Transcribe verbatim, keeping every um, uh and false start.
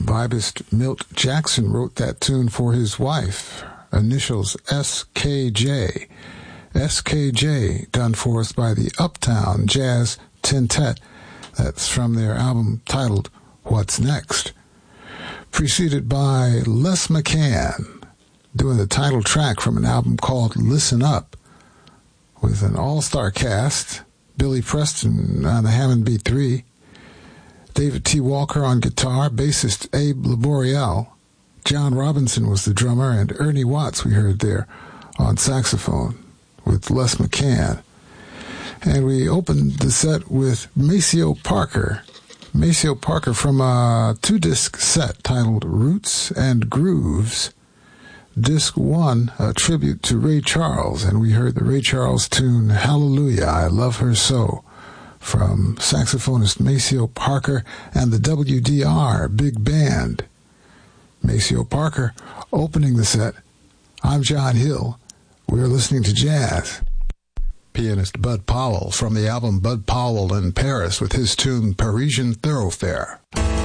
vibist Milt Jackson wrote that tune for his wife, initials S K J. S K J, done for us by the Uptown Jazz Tintet. That's from their album titled What's Next. Preceded by Les McCann, doing the title track from an album called Listen Up, with an all-star cast, Billy Preston on the Hammond B three, David T. Walker on guitar, bassist Abe Laboriel, John Robinson was the drummer, and Ernie Watts we heard there on saxophone with Les McCann. And we opened the set with Maceo Parker. Maceo Parker from a two-disc set titled Roots and Grooves. Disc one, a tribute to Ray Charles, and we heard the Ray Charles tune Hallelujah, I Love Her So, from saxophonist Maceo Parker and the W D R Big Band. Maceo Parker opening the set. I'm John Hill. We're listening to jazz. Pianist Bud Powell from the album Bud Powell in Paris with his tune Parisian Thoroughfare.